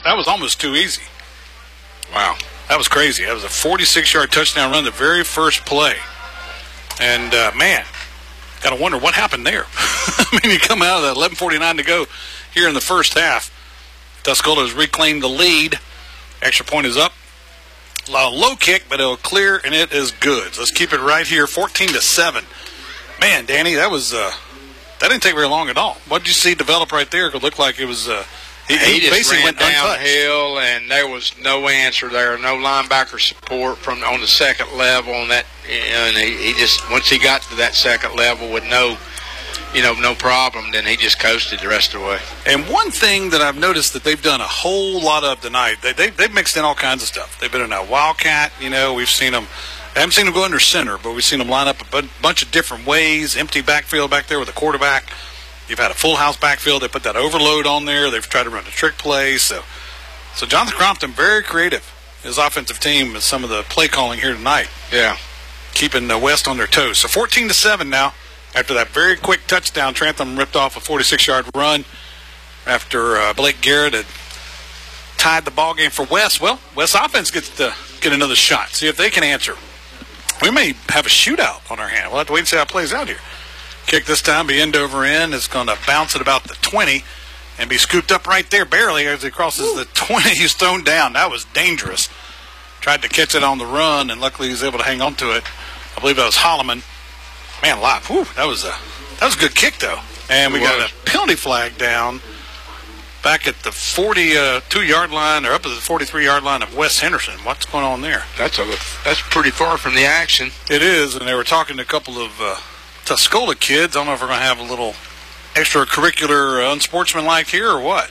that was almost too easy. Wow. That was crazy. That was a 46-yard touchdown run, the very first play. And, man, got to wonder what happened there. I mean, you come out of that 11:49 to go here in the first half. Tuscola has reclaimed the lead. Extra point is up. A low kick, but it'll clear, and it is good. So let's keep it right here, 14-7. Man, Danny, that didn't take very long at all. What did you see develop right there? It looked like it was he just basically ran went untouched. downhill, and there was no answer there, no linebacker support on the second level. And he just, once he got to that second level with no problem, then he just coasted the rest of the way. And one thing that I've noticed that they've done a whole lot of tonight, they've mixed in all kinds of stuff. They've been in a wildcat, we've seen them. I haven't seen them go under center, but we've seen them line up a bunch of different ways. Empty backfield back there with a quarterback. You've had a full house backfield. They put that overload on there. They've tried to run a trick play. So Jonathan Crompton, very creative. His offensive team is some of the play calling here tonight. Yeah. Keeping West on their toes. So 14-7 now. After that very quick touchdown, Trantham ripped off a 46-yard run after Blake Garrett had tied the ball game for West. Well, West offense gets to get another shot. See if they can answer. We may have a shootout on our hand. We'll have to wait and see how it plays out here. Kick this time, be end over end. It's going to bounce at about the 20 and be scooped up right there barely as he crosses the 20. He's thrown down. That was dangerous. Tried to catch it on the run, and luckily he was able to hang on to it. I believe that was Holloman. Man, alive. Whew, that was a good kick, though. And we got a penalty flag down back at the 42-yard line, or up at the 43-yard line of West Henderson. What's going on there? That's pretty far from the action. It is, and they were talking to a couple of Tuscola kids. I don't know if we're going to have a little extracurricular unsportsmanlike here or what.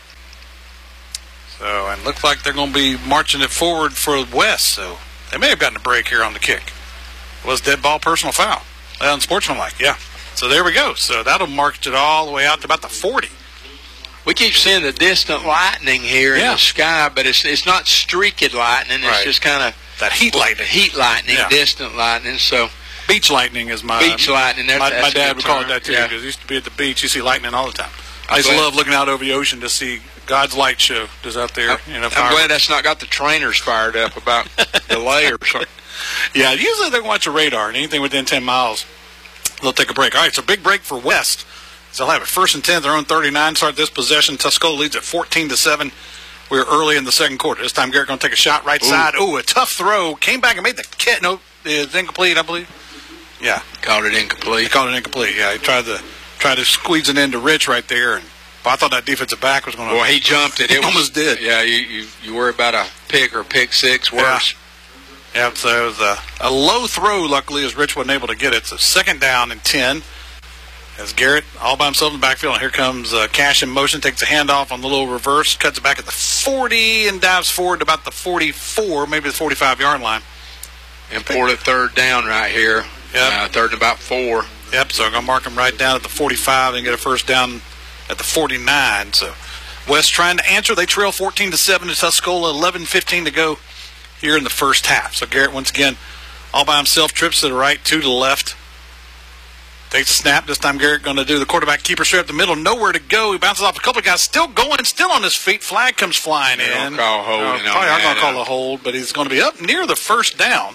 So, and it looks like they're going to be marching it forward for West. So they may have gotten a break here on the kick. It was dead ball, personal foul. Unsportsmanlike, yeah. So there we go. So that'll march it all the way out to about the 40. We keep seeing the distant lightning here in the sky, but it's not streaked lightning. It's just kind of that heat lightning, distant lightning. So beach lightning is my beach lightning. My dad would call it that too. Because he used to be at the beach. You see lightning all the time. I used to love looking out over the ocean to see God's light show just out there. I'm glad that's not got the trainers fired up about delay or something. Yeah, usually they watch a radar, and anything within 10 miles, they'll take a break. All right, so big break for West. So they'll have it 1st and 10, their own 39, start this possession. Tuscola leads at 14-7. We're early in the second quarter. This time Garrett going to take a shot right side. Ooh, a tough throw. Came back and made the catch. No, it's incomplete, I believe. Yeah. Called it incomplete. Yeah, he tried to squeeze it into Rich right there. And I thought that defensive back was going to. Well, he jumped it. It almost did. Yeah, you worry about a pick or pick six worse. Yeah, so it was a low throw, luckily, as Rich wasn't able to get it. So 2nd down and 10. As Garrett all by himself in the backfield. And here comes Cash in motion, takes a handoff on the little reverse, cuts it back at the 40 and dives forward to about the 44, maybe the 45-yard line. Important 3rd down right here. Yep. 3rd and about 4. Yep, so I'm going to mark him right down at the 45 and get a 1st down at the 49. So West trying to answer. They trail 14-7 to Tuscola, 11:15 to go here in the first half. So Garrett, once again, all by himself, trips to the right, 2 to the left. Takes a snap. This time Garrett going to do the quarterback keeper straight up the middle. Nowhere to go. He bounces off a couple of guys. Still going, still on his feet. Flag comes flying in. Probably I'm going to call a hold, but he's going to be up near the 1st down.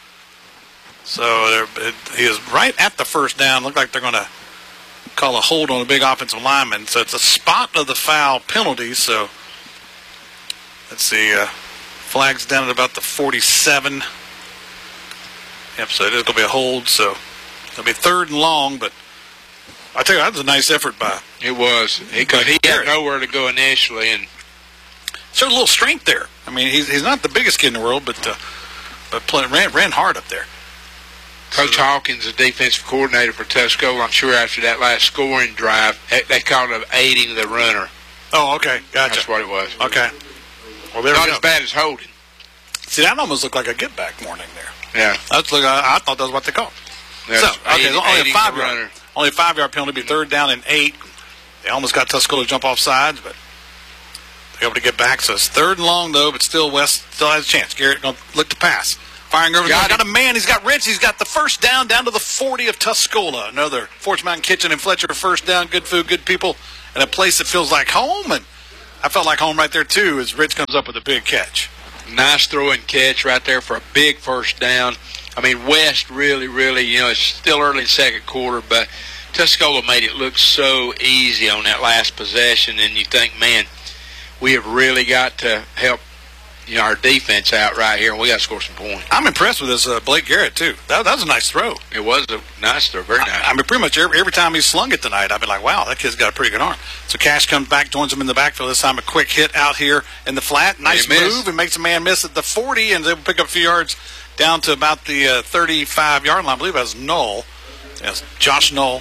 So he is right at the 1st down. Look like they're going to call a hold on a big offensive lineman. So it's a spot of the foul penalty. So let's see. Flag's down at about the 47. Yep, so it is going to be a hold. So it'll be 3rd and long, but I tell you, that was a nice effort by. It was. He had nowhere to go initially, and showed a little strength there. I mean, he's not the biggest kid in the world, but ran hard up there. Coach Hawkins, the defensive coordinator for Tuscola, I'm sure after that last scoring drive, they called it aiding the runner. Oh, okay, gotcha. That's what it was. Okay. Well, not as bad as holding. See, that almost looked like a get back warning there. Yeah. I thought that was what they called. So, okay, only a 5-yard penalty, be 3rd down and 8. They almost got Tuscola to jump off sides, but they're able to get back. So it's 3rd and long, though, but still West still has a chance. Garrett going to look to pass. Firing over. Got a man. He's got Rich. He's got the 1st down to the 40 of Tuscola. Another Forts Mountain Kitchen and Fletcher 1st down. Good food, good people, and a place that feels like home. And I felt like home right there, too, as Rich comes up with a big catch. Nice throw and catch right there for a big first down. I mean, West really, it's still early in the second quarter, but Tuscola made it look so easy on that last possession, and you think, man, we have really got to help our defense out right here, and we got to score some points. I'm impressed with this Blake Garrett, too. That was a nice throw. It was a nice throw, very nice. I mean, pretty much every time he slung it tonight, I've been like, wow, that kid's got a pretty good arm. So Cash comes back, joins him in the backfield. This time a quick hit out here in the flat. Nice move, and makes a man miss at the 40, and they'll pick up a few yards down to about the 35-yard line. I believe that was Knoll. Yes, Josh Knoll.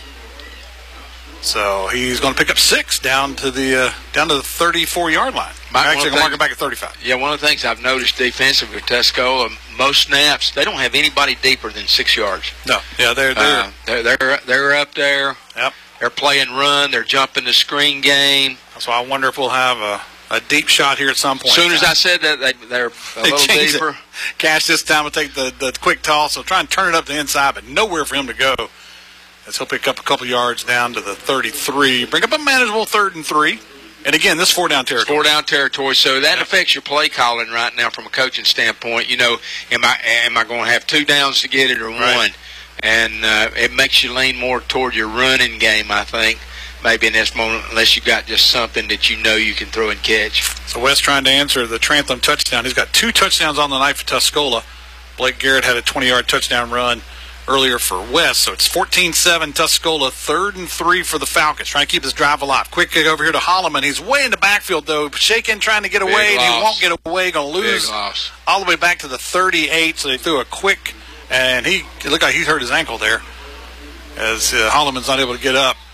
So he's going to pick up 6 down to the 34-yard line. Actually, going to mark it back at 35. Yeah, one of the things I've noticed defensively with Tuscola, most snaps, they don't have anybody deeper than 6 yards. No, yeah, they're up there. Yep. They're playing run. They're jumping the screen game. So I wonder if we'll have a deep shot here at some point. As soon as I said that, they're a little deeper. It. Cash this time will take the quick toss. So try and turn it up to the inside, but nowhere for him to go. As he'll pick up a couple yards down to the 33. Bring up a manageable 3rd and 3. And again, this 4-down territory. 4-down territory. So that affects your play calling right now from a coaching standpoint. Am I going to have 2 downs to get it or 1? And it makes you lean more toward your running game, I think, maybe in this moment, unless you got just something that you can throw and catch. So West trying to answer the Trantham touchdown. He's got 2 touchdowns on the night for Tuscola. Blake Garrett had a 20-yard touchdown run earlier for West. So it's 14-7 Tuscola, 3rd and 3 for the Falcons. Trying to keep his drive alive. Quick kick over here to Holloman. He's way in the backfield, though. Shaking, trying to get away, and he won't get away. Going to lose all the way back to the 38. So they threw a quick, and it looked like he hurt his ankle there as Holloman's not able to get up.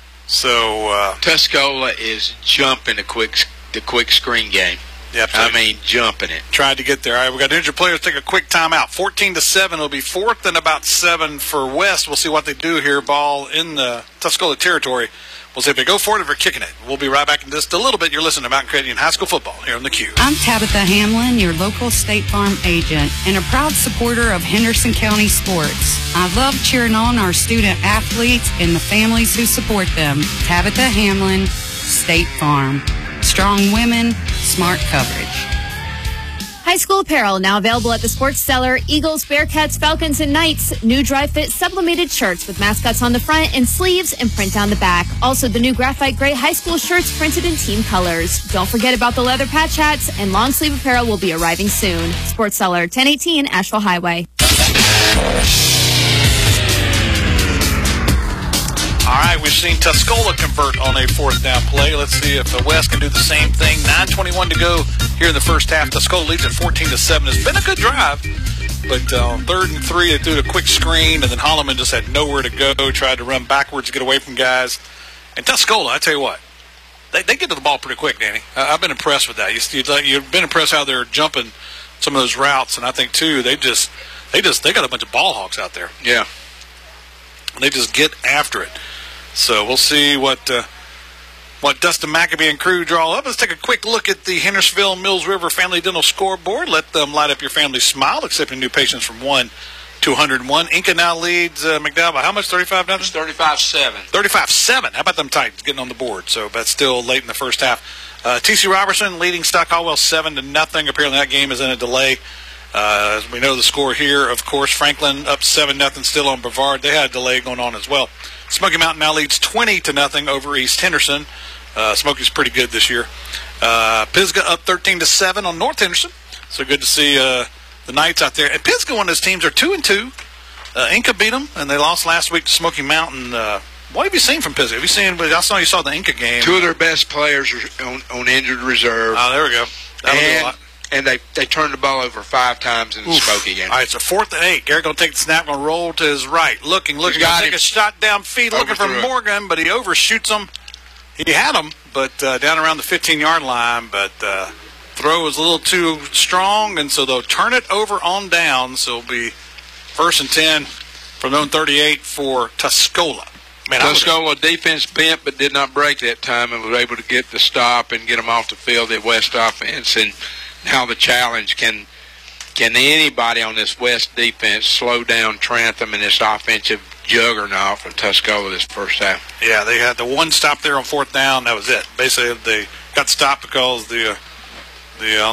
So Tuscola is jumping the quick screen game. Yep, I mean, jumping it. Tried to get there. All right, we got injured players. Take a quick timeout. 14-7. It'll be 4th and about 7 for West. We'll see what they do here. Ball in the Tuscola territory. We'll see if they go for it or if they're kicking it. We'll be right back in just a little bit. You're listening to Mountain Credit Union High School Football here on the Q. I'm Tabitha Hamlin, your local State Farm agent, and a proud supporter of Henderson County sports. I love cheering on our student athletes and the families who support them. Tabitha Hamlin, State Farm. Strong women, smart coverage. High school apparel now available at the Sports Cellar. Eagles, Bearcats, Falcons, and Knights. New dry fit sublimated shirts with mascots on the front and sleeves and print down the back. Also, the new graphite gray high school shirts printed in team colors. Don't forget about the leather patch hats, and long sleeve apparel will be arriving soon. Sports Cellar, 1018 Asheville Highway. All right, we've seen Tuscola convert on a 4th down play. Let's see if the West can do the same thing. 9:21 to go here in the first half. Tuscola leads at 14-7. It's been a good drive, but 3rd and 3, they threw a quick screen, and then Holloman just had nowhere to go, tried to run backwards to get away from guys. And Tuscola, I tell you what, they get to the ball pretty quick, Danny. I've been impressed with that. You've been impressed how they're jumping some of those routes, and I think, too, they got a bunch of ball hawks out there. Yeah. They just get after it. So we'll see what Dustin McAbee and crew draw up. Let's take a quick look at the Hendersonville Mills River Family Dental scoreboard. Let them light up your family's smile, accepting new patients from 1 to 101. Inca now leads McDowell by how much? 35-0? 35-7. 35-7. How about them Titans getting on the board? So that's still late in the first half. T.C. Robertson leading Stock Caldwell 7-0. Apparently that game is in a delay. As we know the score here, of course, Franklin up 7-0 still on Brevard. They had a delay going on as well. Smoky Mountain now leads 20-0 over East Henderson. Smoky's pretty good this year. Pisgah up 13-7 on North Henderson. So good to see the Knights out there. And Pisgah, one of those teams, are 2-2. Inca beat them, and they lost last week to Smoky Mountain. What have you seen from Pisgah? Have you seen? I saw you saw the Inca game. 2 of their best players are on injured reserve. Oh, there we go. That'll do a lot. And they turned the ball over 5 times in the Smoky game. All right, so 4th and 8. Garrett going to take the snap, going to roll to his right. Looking, going to take a shot downfield, looking for Morgan, but he overshoots him. He had him, but down around the 15-yard line, but throw was a little too strong, and so they'll turn it over on down. So it'll be 1st and 10 from their own 38 for Tuscola. Man, Tuscola defense bent but did not break that time and was able to get the stop and get them off the field at West offense. And now the challenge, can anybody on this West defense slow down Trantham and this offensive juggernaut from Tuscola this first half? Yeah, they had the one stop there on 4th down. That was it. Basically, the got stopped because the